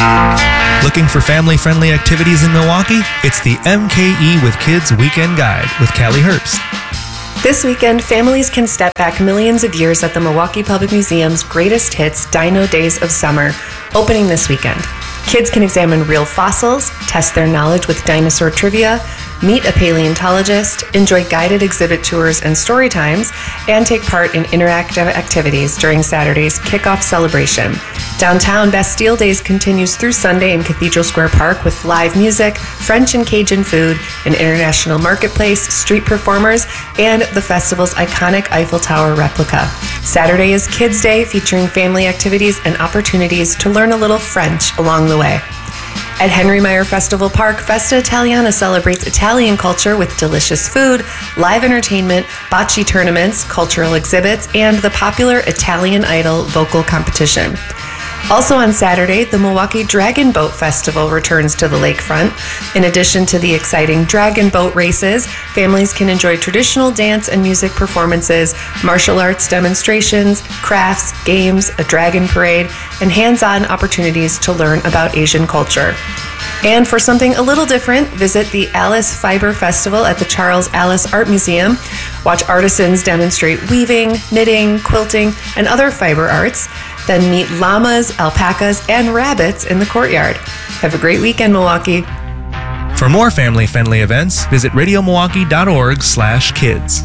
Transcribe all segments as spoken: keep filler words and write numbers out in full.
Looking for family-friendly activities in Milwaukee? It's the M K E with Kids Weekend Guide with Callie Herbst. This weekend, families can step back millions of years at the Milwaukee Public Museum's Greatest Hits Dino Days of Summer, opening this weekend. Kids can examine real fossils, test their knowledge with dinosaur trivia, meet a paleontologist, enjoy guided exhibit tours and story times, and take part in interactive activities during Saturday's kickoff celebration. Downtown, Bastille Days continues through Sunday in Cathedral Square Park with live music, French and Cajun food, an international marketplace, street performers, and the festival's iconic Eiffel Tower replica. Saturday is Kids Day, featuring family activities and opportunities to learn a little French along the way. At Henry Meyer Festival Park, Festa Italiana celebrates Italian culture with delicious food, live entertainment, bocce tournaments, cultural exhibits, and the popular Italian Idol vocal competition. Also on Saturday, the Milwaukee Dragon Boat Festival returns to the lakefront. In addition to the exciting dragon boat races, families can enjoy traditional dance and music performances, martial arts demonstrations, crafts, games, a dragon parade, and hands-on opportunities to learn about Asian culture. And for something a little different, visit the Alice Fiber Festival at the Charles Alice Art Museum. Watch artisans demonstrate weaving, knitting, quilting, and other fiber arts. Then meet llamas, alpacas, and rabbits in the courtyard. Have a great weekend, Milwaukee. For more family-friendly events, visit radiomilwaukee.org slash kids.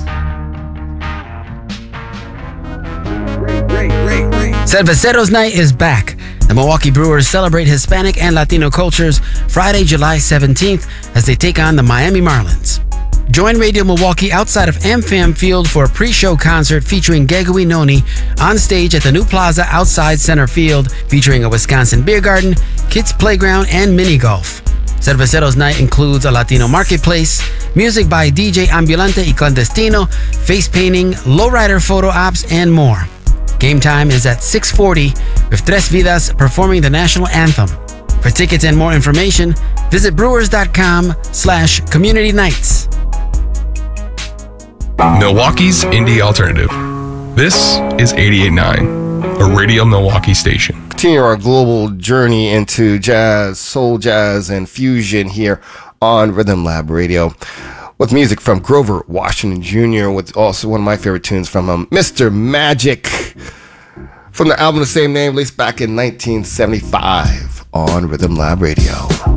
Cerveceros Night is back. The Milwaukee Brewers celebrate Hispanic and Latino cultures Friday, July seventeenth as they take on the Miami Marlins. Join Radio Milwaukee outside of AmFam Field for a pre-show concert featuring Gegui Noni on stage at the new plaza outside center field, featuring a Wisconsin beer garden, kids playground, and mini golf. Cerveceros Night includes a Latino marketplace, music by D J Ambulante y Clandestino, face painting, lowrider photo ops, and more. Game time is at six forty with Tres Vidas performing the national anthem. For tickets and more information, visit brewers.com slash community nights. Milwaukee's Indie Alternative. This is eighty-eight point nine, a Radio Milwaukee station. Continue our global journey into jazz, soul jazz, and fusion here on Rhythm Lab Radio, with music from Grover Washington Junior, with also one of my favorite tunes from um, Mister Magic, from the album the same name, released back in nineteen seventy-five on Rhythm Lab Radio.